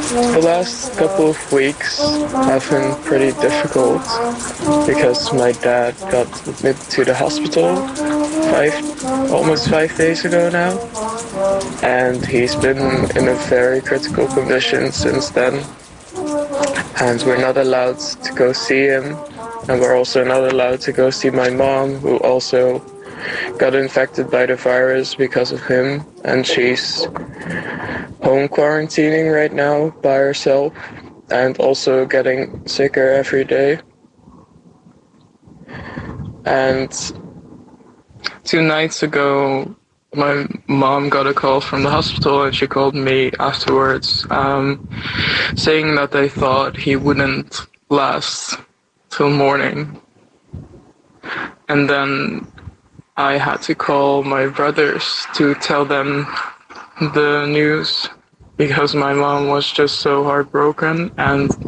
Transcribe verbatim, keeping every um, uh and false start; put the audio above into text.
The last couple of weeks have been pretty difficult because my dad got admitted to the hospital five, almost five days ago now, and he's been in a very critical condition since then, and we're not allowed to go see him, and we're also not allowed to go see my mom, who also got infected by the virus because of him, and she's home quarantining right now by herself and also getting sicker every day. And two nights ago, my mom got a call from the hospital, and she called me afterwards, um, saying that they thought he wouldn't last till morning. And then I had to call my brothers to tell them the news because my mom was just so heartbroken, and